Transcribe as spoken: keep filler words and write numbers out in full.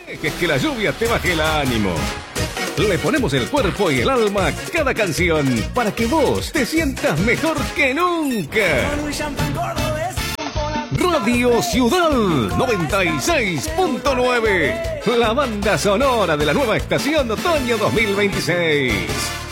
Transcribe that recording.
Es que la lluvia te baje el ánimo. Le ponemos el cuerpo y el alma a cada canción para que vos te sientas mejor que nunca. Radio Ciudad noventa y seis punto nueve, la banda sonora de la nueva estación otoño dos mil veintiséis.